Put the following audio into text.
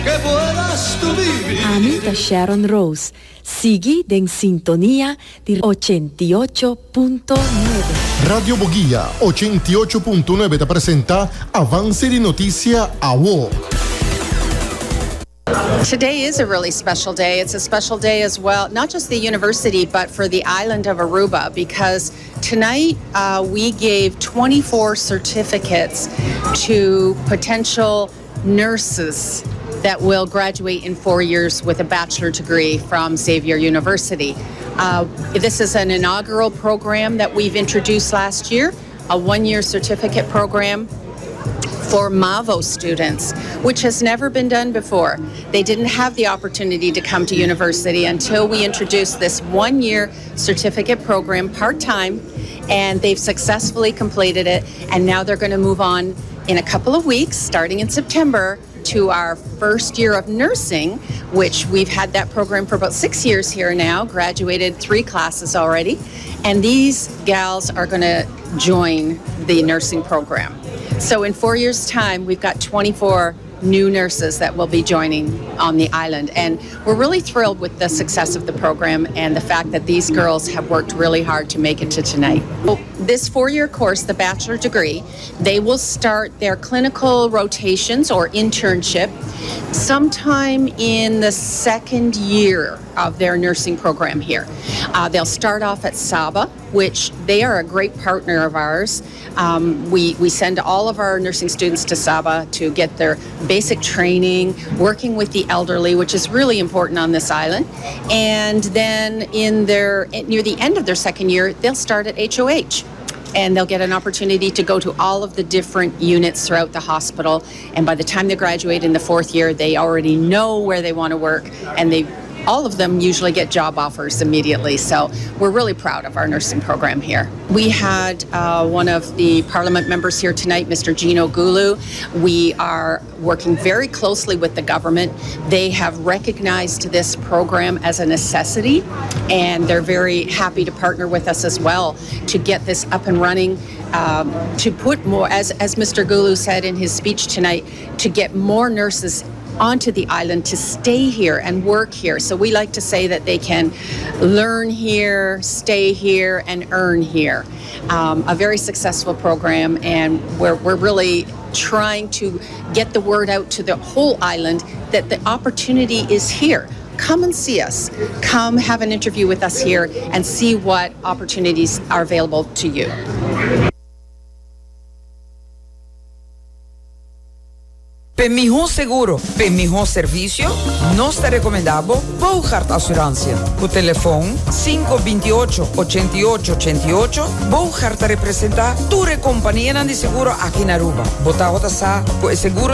Que puedas tú vivir. Anita Sharon Rose, sigui in sintonia di 88.9. Radio Boguia 88.9 ti presenta Avanzi di Notizia a UO. Today is a really special day. It's a special day as well, not just the university, but for the island of Aruba, because tonight we gave 24 certificates to potential nurses that will graduate in 4 years with a bachelor degree from Xavier University. This is an inaugural program that we've introduced last year, a one-year certificate program for MAVO students, which has never been done before. They didn't have the opportunity to come to university until we introduced this one-year certificate program part-time, and they've successfully completed it, and now they're going to move on in a couple of weeks, starting in September, to our first year of nursing, which we've had that program for about 6 years here now, graduated 3 classes already, and these gals are going to join the nursing program. So in 4 years' time, we've got 24 new nurses that will be joining on the island. And we're really thrilled with the success of the program and the fact that these girls have worked really hard to make it to tonight. Well, this 4-year course, the bachelor degree, they will start their clinical rotations or internship sometime in the second year of their nursing program here. They'll start off at Saba, which they are a great partner of ours. We send all of our nursing students to Saba to get their basic training, working with the elderly, which is really important on this island. And then near the end of their second year, they'll start at HOH. And they'll get an opportunity to go to all of the different units throughout the hospital. And by the time they graduate in the 4th year, they already know where they want to work, and all of them usually get job offers immediately. So we're really proud of our nursing program here. We had one of the parliament members here tonight, Mr. Gino Gulu. We are working very closely with the government. They have recognized this program as a necessity, and they're very happy to partner with us as well to get this up and running, to put more, as Mr. Gulu said in his speech tonight, to get more nurses onto the island to stay here and work here. So we like to say that they can learn here, stay here, and earn here. A very successful program, and we're really trying to get the word out to the whole island that the opportunity is here. Come and see us. Come have an interview with us here and see what opportunities are available to you. Per mejor seguro, per mejor servicio, nos te recomendamos Bouchard Assurantia. Por teléfono 528-8888, Bouchard te representa tu compañía de seguro aquí en Aruba. Bota sa, pues seguro